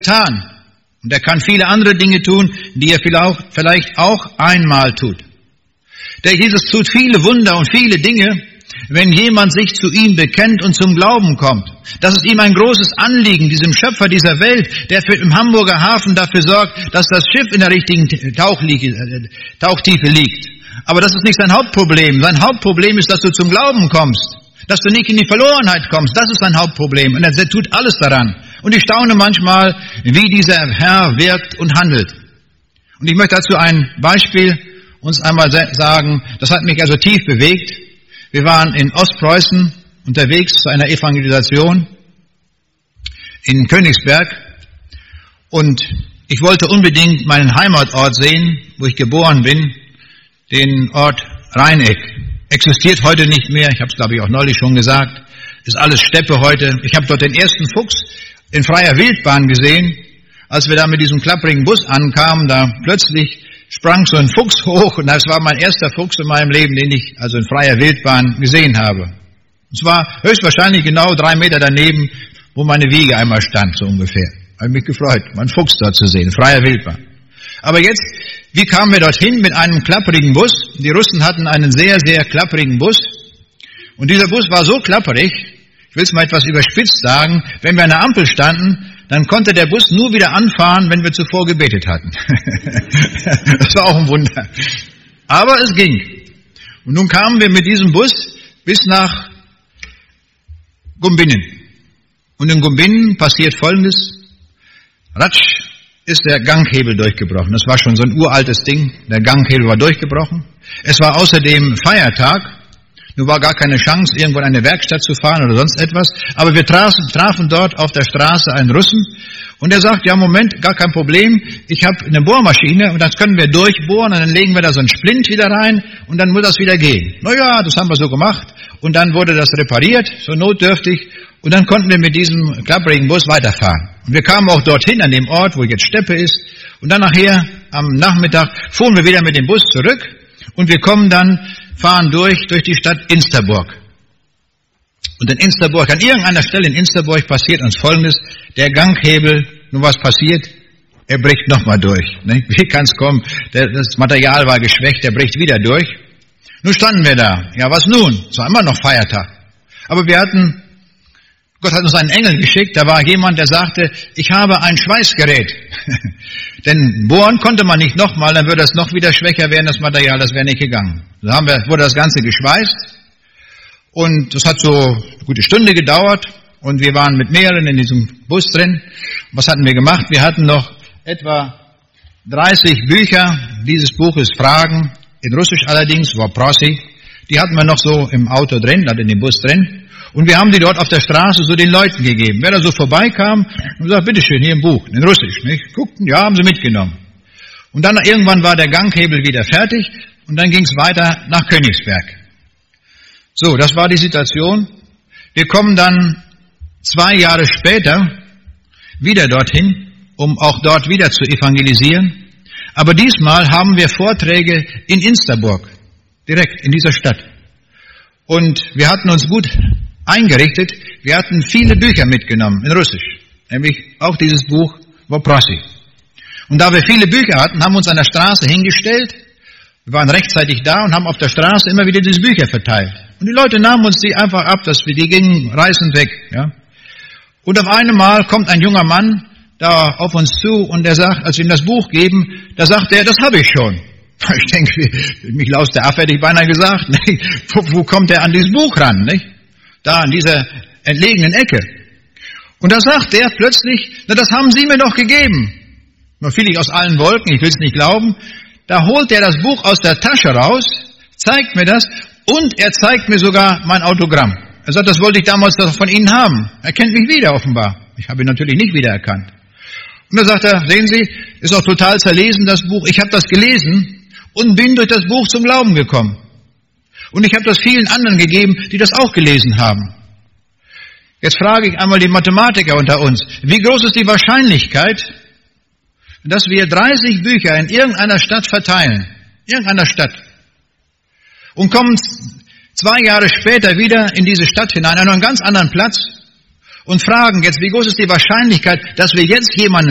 getan. Und er kann viele andere Dinge tun, die er vielleicht auch einmal tut. Der Jesus tut viele Wunder und viele Dinge, wenn jemand sich zu ihm bekennt und zum Glauben kommt. Das ist ihm ein großes Anliegen, diesem Schöpfer dieser Welt, der im Hamburger Hafen dafür sorgt, dass das Schiff in der richtigen Tauchtiefe liegt. Aber das ist nicht sein Hauptproblem. Sein Hauptproblem ist, dass du zum Glauben kommst, dass du nicht in die Verlorenheit kommst. Das ist sein Hauptproblem. Und er tut alles daran. Und ich staune manchmal, wie dieser Herr wirkt und handelt. Und ich möchte dazu ein Beispiel uns einmal sagen, das hat mich also tief bewegt. Wir waren in Ostpreußen unterwegs zu einer Evangelisation in Königsberg und ich wollte unbedingt meinen Heimatort sehen, wo ich geboren bin, den Ort Rheineck. Existiert heute nicht mehr, ich habe es glaube ich auch neulich schon gesagt, ist alles Steppe heute. Ich habe dort den ersten Fuchs in freier Wildbahn gesehen. Als wir da mit diesem klapprigen Bus ankamen, da plötzlich sprang so ein Fuchs hoch und das war mein erster Fuchs in meinem Leben, den ich also in freier Wildbahn gesehen habe. Es war höchstwahrscheinlich genau 3 Meter daneben, wo meine Wiege einmal stand, so ungefähr. Habe mich gefreut, meinen Fuchs dort zu sehen, in freier Wildbahn. Aber jetzt, wie kamen wir dorthin mit einem klapprigen Bus? Die Russen hatten einen sehr, sehr klapprigen Bus. Und dieser Bus war so klapperig, ich will es mal etwas überspitzt sagen, wenn wir an der Ampel standen, dann konnte der Bus nur wieder anfahren, wenn wir zuvor gebetet hatten. Das war auch ein Wunder. Aber es ging. Und nun kamen wir mit diesem Bus bis nach Gumbinnen. Und in Gumbinnen passiert Folgendes. Ratsch ist der Ganghebel durchgebrochen. Das war schon so ein uraltes Ding. Der Ganghebel war durchgebrochen. Es war außerdem Feiertag. Nun war gar keine Chance, irgendwo in eine Werkstatt zu fahren oder sonst etwas. Aber wir trafen dort auf der Straße einen Russen. Und er sagt, ja Moment, gar kein Problem. Ich habe eine Bohrmaschine und das können wir durchbohren. Und dann legen wir da so einen Splint wieder rein und dann muss das wieder gehen. Naja, das haben wir so gemacht. Und dann wurde das repariert, so notdürftig. Und dann konnten wir mit diesem klapprigen Bus weiterfahren. Und wir kamen auch dorthin, an dem Ort, wo jetzt Steppe ist. Und dann nachher, am Nachmittag, fuhren wir wieder mit dem Bus zurück. Und wir fahren durch die Stadt Insterburg. Und in Insterburg, an irgendeiner Stelle in Insterburg passiert uns Folgendes. Der Ganghebel, nun was passiert? Er bricht nochmal durch. Wie kann es kommen? Das Material war geschwächt, der bricht wieder durch. Nun standen wir da. Ja, was nun? Es war immer noch Feiertag. Aber Gott hat uns einen Engel geschickt, da war jemand, der sagte, ich habe ein Schweißgerät. Denn bohren konnte man nicht nochmal, dann würde es noch wieder schwächer werden, das Material, das wäre nicht gegangen. Dann wurde das Ganze geschweißt und das hat so eine gute Stunde gedauert und wir waren mit mehreren in diesem Bus drin. Was hatten wir gemacht? Wir hatten noch etwa 30 Bücher dieses Buches Fragen, in Russisch allerdings, Woprosi. Die hatten wir noch so im Auto drin, in dem Bus drin. Und wir haben die dort auf der Straße so den Leuten gegeben. Wer da so vorbeikam und sagt, bitteschön, hier ein Buch, in Russisch, nicht? Guckten, ja, haben sie mitgenommen. Und dann irgendwann war der Ganghebel wieder fertig und dann ging es weiter nach Königsberg. So, das war die Situation. Wir kommen dann 2 Jahre später wieder dorthin, um auch dort wieder zu evangelisieren. Aber diesmal haben wir Vorträge in Insterburg, direkt in dieser Stadt. Und wir hatten uns gut eingerichtet. Wir hatten viele Bücher mitgenommen in Russisch, nämlich auch dieses Buch Woprosi. Und da wir viele Bücher hatten, haben wir uns an der Straße hingestellt. Wir waren rechtzeitig da und haben auf der Straße immer wieder diese Bücher verteilt. Und die Leute nahmen uns die einfach ab, die gingen reißend weg. Ja. Und auf einmal kommt ein junger Mann da auf uns zu und der sagt, als wir ihm das Buch geben, da sagt er, das habe ich schon. Ich denke, mich laus der Affe, hätte ich beinahe gesagt. Nicht? Wo kommt er an dieses Buch ran? Nicht? Da an dieser entlegenen Ecke. Und da sagt er plötzlich, na, das haben Sie mir doch gegeben. Nur fiel ich aus allen Wolken, ich will es nicht glauben. Da holt er das Buch aus der Tasche raus, zeigt mir das und er zeigt mir sogar mein Autogramm. Er sagt, das wollte ich damals von Ihnen haben. Er kennt mich wieder offenbar. Ich habe ihn natürlich nicht wiedererkannt. Und da sagt er, sehen Sie, ist auch total zerlesen, das Buch. Ich habe das gelesen und bin durch das Buch zum Glauben gekommen. Und ich habe das vielen anderen gegeben, die das auch gelesen haben. Jetzt frage ich einmal die Mathematiker unter uns, wie groß ist die Wahrscheinlichkeit, dass wir 30 Bücher in irgendeiner Stadt verteilen, irgendeiner Stadt, und kommen 2 Jahre später wieder in diese Stadt hinein, an einen ganz anderen Platz, und fragen jetzt, wie groß ist die Wahrscheinlichkeit, dass wir jetzt jemanden